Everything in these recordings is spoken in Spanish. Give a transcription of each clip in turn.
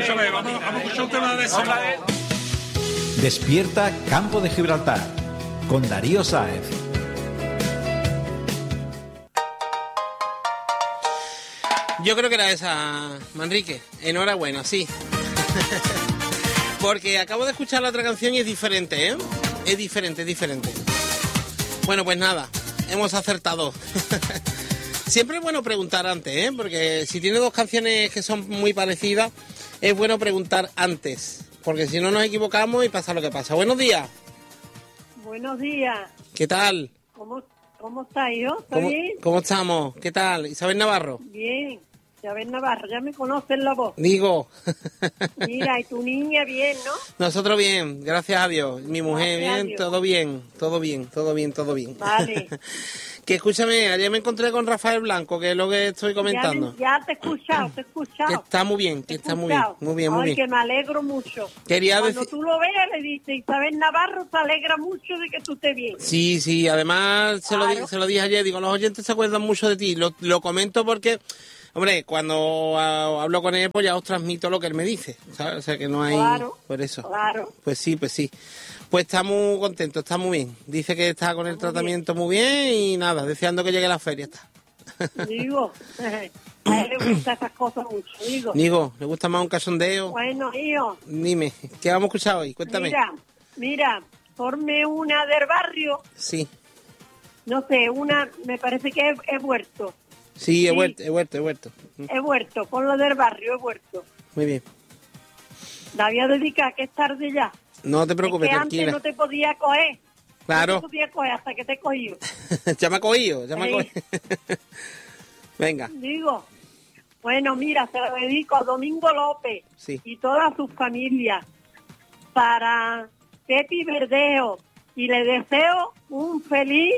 Vamos a escuchar un tema de eso. Despierta Campo de Gibraltar con Darío Sáez. Yo creo que era esa, Manrique. Enhorabuena, sí. Porque acabo de escuchar la otra canción y es diferente, ¿eh? Es diferente. Bueno, pues nada, hemos acertado. Siempre es bueno preguntar antes, ¿eh? Porque si tiene dos canciones que son muy parecidas, es bueno preguntar antes. Porque si no nos equivocamos y pasa lo que pasa. Buenos días. Buenos días. ¿Qué tal? ¿Cómo está yo? ¿Está bien? ¿Cómo estamos? ¿Qué tal? Isabel Navarro. Bien. Isabel Navarro, ya me conocen la voz. Digo. Mira, y tu niña bien, ¿no? Nosotros bien, gracias a Dios. Mi mujer Gracias bien, todo bien. Vale. Que escúchame, ayer me encontré con Rafael Blanco, que es lo que estoy comentando. Ya te he escuchado. Que está muy bien, muy bien. Ay, que me alegro mucho. Cuando tú lo veas, le dices, Isabel Navarro se alegra mucho de que tú estés bien. Sí, además Claro. se lo dije ayer, digo, los oyentes se acuerdan mucho de ti. Lo comento porque, hombre, cuando hablo con él, pues ya os transmito lo que él me dice, ¿sabes? O sea, que no hay... Claro, por eso. claro. Pues sí. Pues está muy contento, está muy bien. Dice que está con el tratamiento muy bien y nada, deseando que llegue la feria. Está. Digo, a él le gustan esas cosas mucho, Digo, ¿le gusta más un cachondeo? Bueno, hijo. Dime, ¿qué vamos a escuchar hoy? Cuéntame. Mira, ponme una del barrio. Sí. No sé, me parece que es Huerto. Sí, he Sí. vuelto. He Huerto, ponlo del barrio, he Huerto. Muy bien. La voy a dedicar, que es tarde ya. No te preocupes, Es que tranquila. antes no te podía coger. Claro. No te podía coger hasta que te he cogido. Ya me ha cogido. Sí. Venga. Digo, bueno, mira, se lo dedico a Domingo López Sí. y toda su familia. Para Pepi Verdejo. Y le deseo un feliz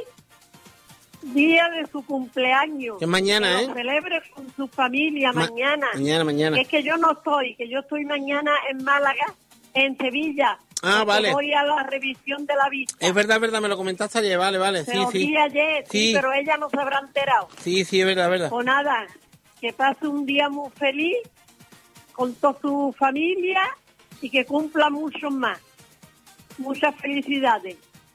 día de su cumpleaños. Que es mañana, que ¿eh? lo celebre con su familia mañana. Mañana. Que es que yo no estoy, que yo estoy mañana en Málaga, en Sevilla. Ah, vale. Voy a la revisión de la vista. Es verdad, me lo comentaste ayer, vale. Se lo vi ayer, sí, pero ella no se habrá enterado. Sí, es verdad. Pues nada, que pase un día muy feliz con toda su familia y que cumpla muchos más. Muchas felicidades.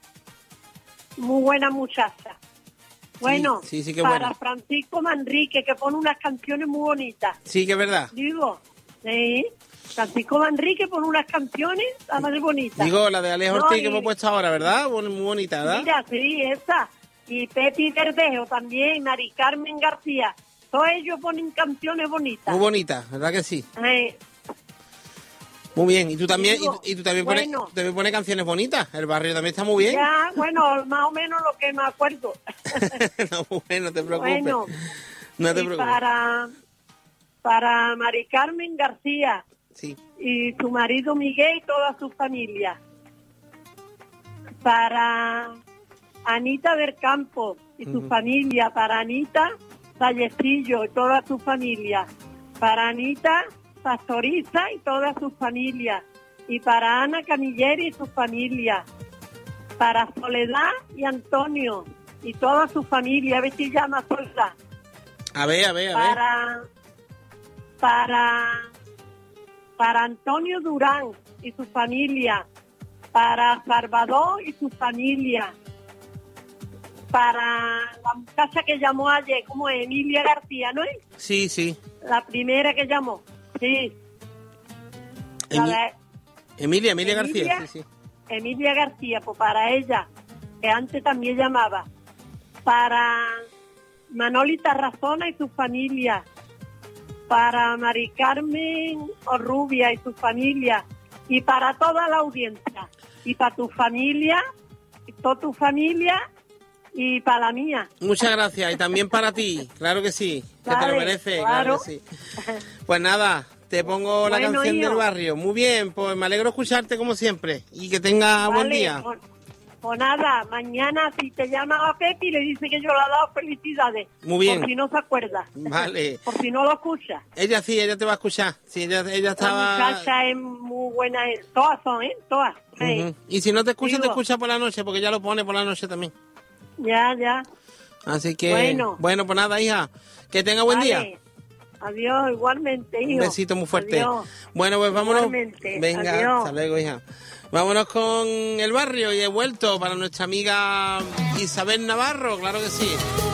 Muy buena muchacha. Bueno, sí, qué para bueno. Francisco Manrique, que pone unas canciones muy bonitas. Sí, que es verdad. Digo, sí, Francisco Manrique pone unas canciones más bonitas. Digo, la de Alejo No, Ortiz y- que hemos puesto ahora, ¿verdad? Muy bonita, ¿verdad? Mira, sí, esa. Y Pepi Verdejo también, Mari Carmen García. Todos ellos ponen canciones bonitas. Muy bonita, ¿verdad que sí? Eh, Muy bien. Y tú también, Digo, y tú también bueno. pones canciones bonitas. El barrio también está muy bien. Ya, bueno, más o menos lo que me acuerdo. No, bueno, no te preocupes. Bueno, No te y preocupes. para Mari Carmen García Sí. y su marido Miguel y toda su familia. Para Anita del Campo y su familia. Para Anita Vallecillo y toda su familia. Para Anita Pastoriza y toda su familia. Y para Ana Camilleri y su familia. Para Soledad y Antonio y toda su familia. A ver si llama Soledad. A ver. Para Antonio Durán y su familia, para Salvador y su familia, para la muchacha que llamó ayer, como es Emilia García, ¿no es? Sí. La primera que llamó, sí. Emilia García, sí. Emilia García, pues para ella, que antes también llamaba, para Manolita Razona y su familia, para Mari Carmen Orrubia y su familia, y para toda la audiencia, y para tu familia, y toda tu familia, y para la mía. Muchas gracias. Y también para ti, claro que sí. Que te Vale, lo mereces, claro. que sí. Pues nada, te pongo la Bueno, canción hijo. del barrio. Muy bien, pues me alegro escucharte como siempre. Y que tengas buen Vale, día. Pues nada, mañana si te llama a Pepi le dice que yo le he dado felicidades. Muy bien. Por si no se acuerda. Vale. Por si no lo escucha. Ella te va a escuchar. Sí, ella La estaba... muchacha es muy buena. Todas son, ¿eh? Todas. Ujú. Y si no te escucha, te Digo. escucha por la noche, porque ya lo pone por la noche también. Ya. Así que... Bueno, pues nada, hija. Que tenga buen día. Adiós, igualmente, hijo. Un besito muy fuerte. Adiós. Bueno, pues vámonos. Igualmente. Venga, Adiós. hasta luego, hija. Vámonos con el barrio y he vuelto para nuestra amiga Isabel Navarro, claro que sí.